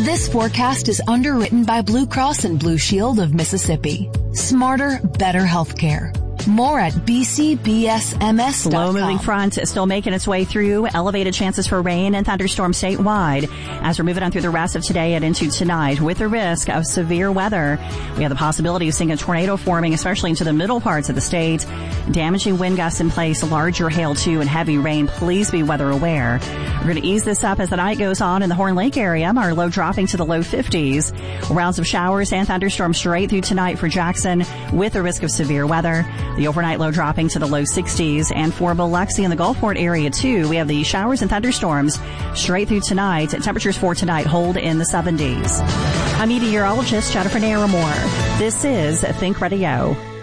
This forecast is underwritten by Blue Cross and Blue Shield of Mississippi. Smarter, better healthcare. More at bcbsms.com. Low-moving front is still making its way through. Elevated chances for rain and thunderstorms statewide as we're moving on through the rest of today and into tonight. With the risk of severe weather, we have the possibility of seeing a tornado forming, especially into the middle parts of the state. Damaging wind gusts in place, larger hail too, and heavy rain. Please be weather aware. We're going to ease this up as the night goes on in the Horn Lake area. Our low dropping to the low 50s. Rounds of showers and thunderstorms straight through tonight for Jackson with the risk of severe weather. The overnight low dropping to the low 60s. And for Biloxi and the Gulfport area too, we have the showers and thunderstorms straight through tonight. Temperatures for tonight hold in the 70s. I'm meteorologist Jennifer Naramore. This is Think Radio.